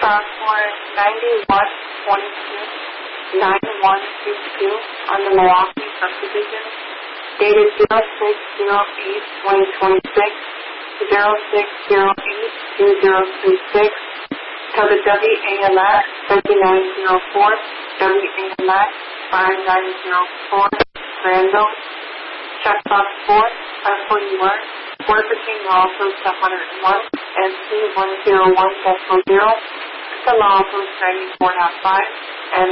for 9122-9122 on the Milwaukee subdivision, dated 06/08/2026, 06/08/2036, to the WAMX 3904, WAMX 5904, Randall, checkbox 4, FOUR, Port Between Lawpost 101, and C101.0, to Lawpost 94.5, and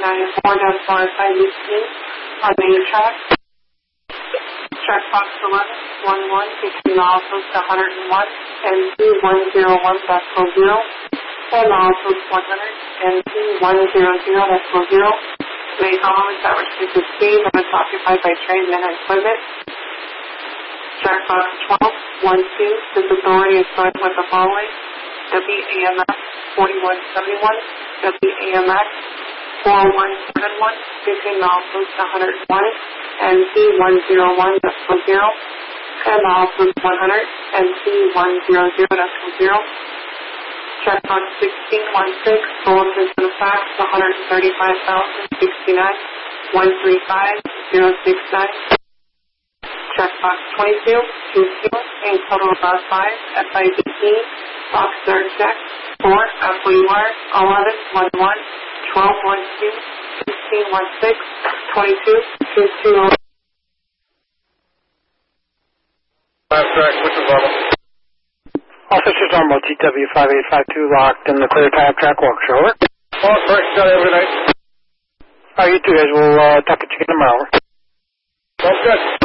C94.5 on main track. Checkbox 11, between Lawpost 101 and C101.0, and Lawpost 100 and C100.0. Make all that restricted speed when it's occupied by trained men and equipment. Checkbox 12, this authority is signed with the following: WAMX 4171, WAMX 4171, between Lawpost 101 and C101.0, and Lawpost 100 and C100.0. Checkbox 1616, bulletin to the fax 135,069, 135069. Checkbox 22, in total about 5, FIDE, box 3rd check, 4, FOUR, 1111, 1212, 1616, 22, Last track, which is level? Officers on GW5852 locked in the clear time track workshop. Over. Oh, correct. Got it every night. You two guys will talk to you in an hour. Sounds good.